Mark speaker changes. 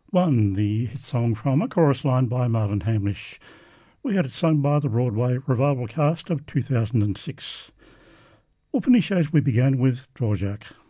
Speaker 1: One, the hit song from A Chorus Line by Marvin Hamlish. We had it sung by the Broadway revival cast of 2006. We'll finish as we began with Dvorak.